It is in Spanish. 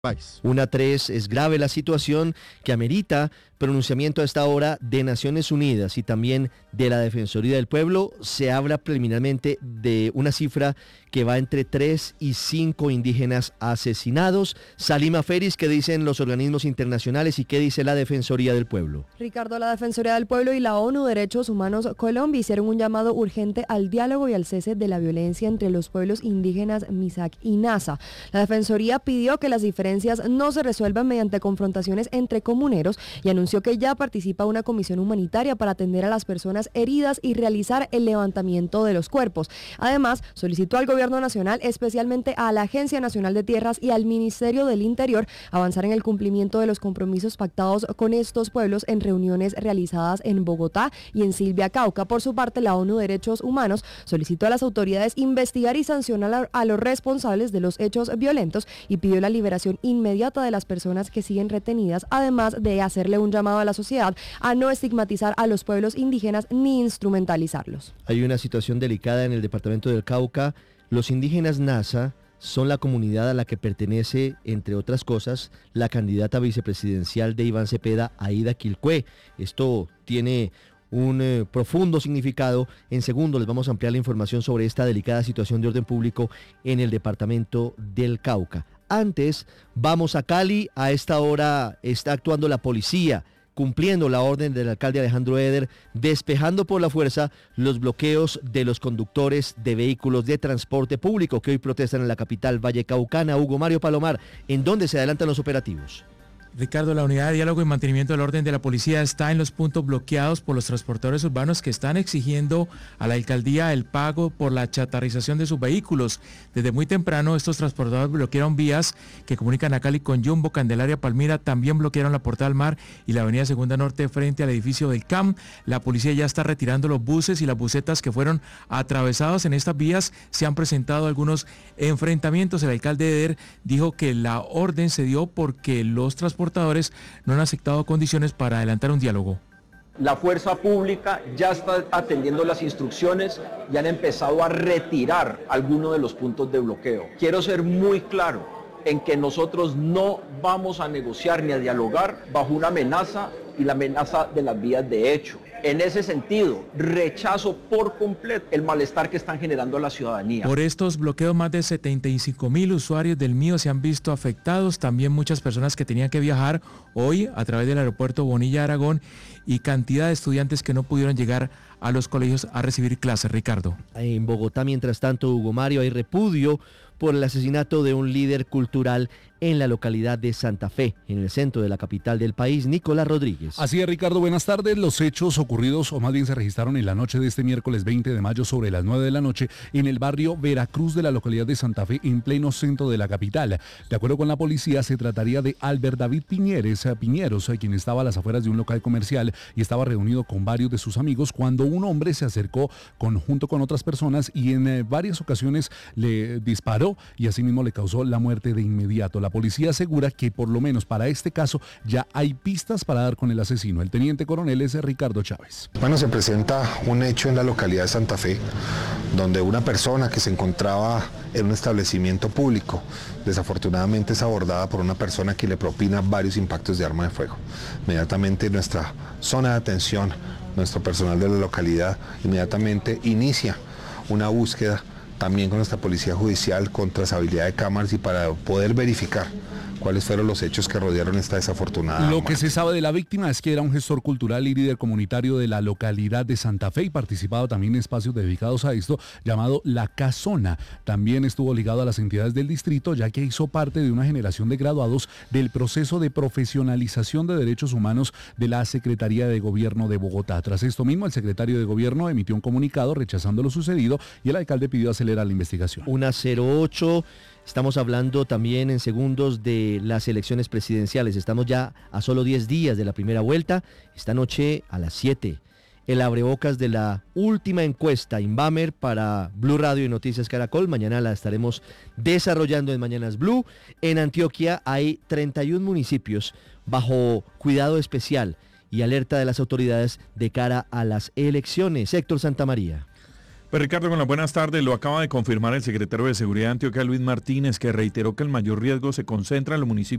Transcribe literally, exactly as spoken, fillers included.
país. Una tres, es grave la situación que amerita pronunciamiento a esta hora de Naciones Unidas y también de la Defensoría del Pueblo. Se habla preliminarmente de una cifra que va entre tres y cinco indígenas asesinados. Salima Feris, ¿qué dicen los organismos internacionales y qué dice la Defensoría del Pueblo? Ricardo, la Defensoría del Pueblo y la ONU Derechos Humanos Colombia hicieron un llamado urgente al diálogo y al cese de la violencia entre los pueblos indígenas Misak y Nasa. La Defensoría pidió que las diferencias no se resuelvan mediante confrontaciones entre comuneros y anunció que ya participa una comisión humanitaria para atender a las personas heridas y realizar el levantamiento de los cuerpos. Además, solicitó al Gobierno Nacional, especialmente a la Agencia Nacional de Tierras y al Ministerio del Interior, avanzar en el cumplimiento de los compromisos pactados con estos pueblos en reuniones realizadas en Bogotá y en Silvia, Cauca. Por su parte, la ONU Derechos Humanos solicitó a las autoridades investigar y sancionar a los responsables de los hechos violentos y pidió la liberación inmediata de las personas que siguen retenidas, además de hacerle un llamado a la sociedad a no estigmatizar a los pueblos indígenas ni instrumentalizarlos. Hay una situación delicada en el departamento del Cauca. Los indígenas Nasa son la comunidad a la que pertenece, entre otras cosas, la candidata vicepresidencial de Iván Cepeda, Aida Quilcue. Esto tiene un eh, profundo significado. En segundo les vamos a ampliar la información sobre esta delicada situación de orden público en el departamento del Cauca. Antes, vamos a Cali. A esta hora está actuando la policía, cumpliendo la orden del alcalde Alejandro Eder, despejando por la fuerza los bloqueos de los conductores de vehículos de transporte público que hoy protestan en la capital vallecaucana. Hugo Mario Palomar, ¿en dónde se adelantan los operativos? Ricardo, la unidad de diálogo y mantenimiento del orden de la policía está en los puntos bloqueados por los transportadores urbanos que están exigiendo a la alcaldía el pago por la chatarrización de sus vehículos. Desde muy temprano estos transportadores bloquearon vías que comunican a Cali con Yumbo, Candelaria, Palmira, también bloquearon la Portal al Mar y la avenida Segunda Norte frente al edificio del C A M. La policía ya está retirando los buses y las busetas que fueron atravesados en estas vías. Se han presentado algunos enfrentamientos. El alcalde Eder dijo que la orden se dio porque los transportadores portadores no han aceptado condiciones para adelantar un diálogo. La fuerza pública ya está atendiendo las instrucciones y han empezado a retirar algunos de los puntos de bloqueo. Quiero ser muy claro en que nosotros no vamos a negociar ni a dialogar bajo una amenaza y la amenaza de las vías de hecho. En ese sentido, rechazo por completo el malestar que están generando a la ciudadanía. Por estos bloqueos, más de setenta y cinco mil usuarios del Mío se han visto afectados, también muchas personas que tenían que viajar hoy a través del aeropuerto Bonilla Aragón y cantidad de estudiantes que no pudieron llegar a los colegios a recibir clases. Ricardo. En Bogotá, mientras tanto, Hugo Mario, hay repudio por el asesinato de un líder cultural en la localidad de Santa Fe, en el centro de la capital del país. Nicolás Rodríguez. Así es, Ricardo, buenas tardes. Los hechos ocurridos, o más bien se registraron en la noche de este miércoles veinte de mayo sobre las nueve de la noche en el barrio Veracruz de la localidad de Santa Fe, en pleno centro de la capital. De acuerdo con la policía, se trataría de Albert David Piñeres, Piñeros, quien estaba a las afueras de un local comercial y estaba reunido con varios de sus amigos cuando un hombre se acercó con, junto con otras personas y en eh, varias ocasiones le disparó y asimismo le causó la muerte de inmediato. La policía asegura que por lo menos para este caso ya hay pistas para dar con el asesino. El teniente coronel es Ricardo Chávez. Bueno, se presenta un hecho en la localidad de Santa Fe, donde una persona que se encontraba en un establecimiento público, desafortunadamente es abordada por una persona que le propina varios impactos de arma de fuego. Inmediatamente nuestra zona de atención, nuestro personal de la localidad, inmediatamente inicia una búsqueda también con nuestra policía judicial con trazabilidad de cámaras y para poder verificar cuáles fueron los hechos que rodearon esta desafortunada Lo muerte. que se sabe de la víctima es que era un gestor cultural y líder comunitario de la localidad de Santa Fe y participado también en espacios dedicados a esto, llamado La Casona. También estuvo ligado a las entidades del distrito, ya que hizo parte de una generación de graduados del proceso de profesionalización de derechos humanos de la Secretaría de Gobierno de Bogotá. Tras esto mismo, el secretario de Gobierno emitió un comunicado rechazando lo sucedido y el alcalde pidió acelerar la investigación. Una cero ocho. Estamos hablando también en segundos de las elecciones presidenciales. Estamos ya a solo diez días de la primera vuelta. Esta noche a las siete. El abrebocas de la última encuesta Inbamer para Blue Radio y Noticias Caracol. Mañana la estaremos desarrollando en Mañanas Blue. En Antioquia hay treinta y un municipios bajo cuidado especial y alerta de las autoridades de cara a las elecciones. Héctor Santamaría. Pues Ricardo, con las buenas tardes, lo acaba de confirmar el secretario de Seguridad de Antioquia, Luis Martínez, que reiteró que el mayor riesgo se concentra en los municipios